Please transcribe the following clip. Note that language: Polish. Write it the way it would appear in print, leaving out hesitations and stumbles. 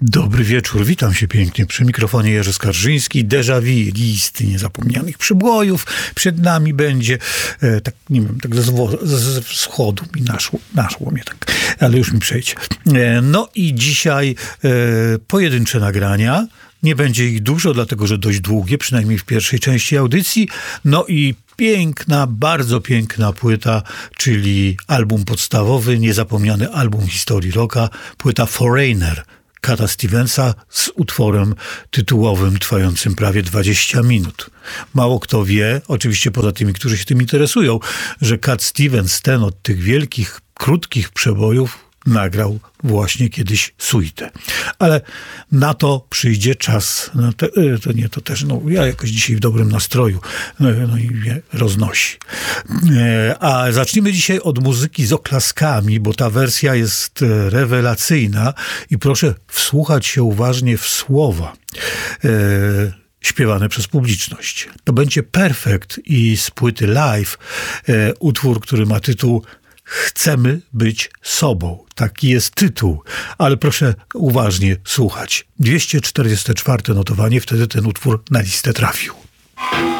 Dobry wieczór, witam się pięknie. Przy mikrofonie Jerzy Skarżyński. Déjà vu, listy niezapomnianych przybojów. Przed nami będzie, tak nie wiem, tak ze wschodu mi naszło mnie tak, ale już mi przejdzie. No i dzisiaj pojedyncze nagrania. Nie będzie ich dużo, dlatego że dość długie, przynajmniej w pierwszej części audycji. No i piękna, bardzo piękna płyta, czyli album podstawowy, niezapomniany album historii rocka, płyta Foreigner Cata Stevensa z utworem tytułowym trwającym prawie 20 minut. Mało kto wie, oczywiście poza tymi, którzy się tym interesują, że Cat Stevens, ten od tych wielkich, krótkich przebojów, nagrał właśnie kiedyś suitę. Ale na to przyjdzie czas. Ja jakoś dzisiaj w dobrym nastroju. No i mnie roznosi. A zacznijmy dzisiaj od muzyki z oklaskami, bo ta wersja jest rewelacyjna i proszę wsłuchać się uważnie w słowa śpiewane przez publiczność. To będzie Perfect i z płyty Live utwór, który ma tytuł Chcemy być sobą. Taki jest tytuł, ale proszę uważnie słuchać. 244 notowanie, wtedy ten utwór na listę trafił.